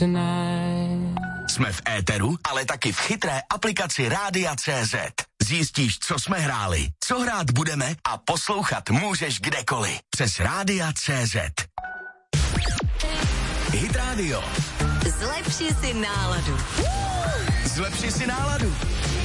tonight. Jsme v éteru, ale taky v chytré aplikaci Rádia.cz. Zjistíš, co jsme hráli, co hrát budeme a poslouchat můžeš kdekoliv. Přes Rádia.cz. Hit Radio. Zlepši si náladu. Zlepši si náladu.